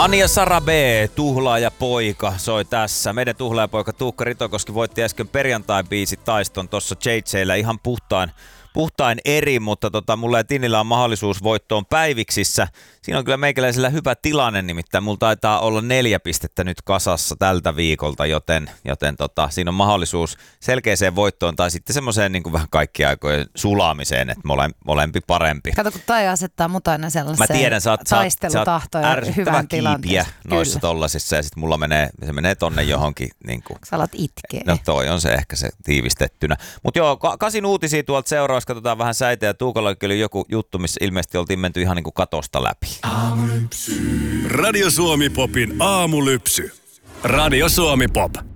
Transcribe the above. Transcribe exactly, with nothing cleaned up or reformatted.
Anja Sara B, tuhlaaja poika, soi tässä. Meidän tuhlaajapoika Tuukka Ritokoski voitti äsken perjantai-biisi taiston tuossa J J:llä ihan puhtain, puhtain eri, mutta tota, mulla ja Tinillä on mahdollisuus voittoon päiviksissä. Siinä on kyllä meikäläisellä hyvä tilanne, nimittäin mulla taitaa olla neljä pistettä nyt kasassa tältä viikolta, joten, joten tota, siinä on mahdollisuus selkeäseen voittoon tai sitten semmoiseen niin kuin vähän kaikkien aikojen sulaamiseen, että mole, molempi parempi. Kato, kun toi asettaa mut aina sellaiseen Mä tiedän, sä oot, taistelutahto ja hyvän tilanteen. Noissa tollasissa ja sitten mulla menee, se menee tonne johonkin. Niin kuin. Sä alat itkeä. No toi on se ehkä se tiivistettynä. Mutta joo, kasin uutisia tuolta seuraavaksi, katsotaan vähän säitä ja Tuukalla oli joku juttu, missä ilmeisesti oltiin menty ihan niin kuin katosta läpi. Aamulypsy. Radio Suomi Popin aamulypsy. Radio Suomi Pop.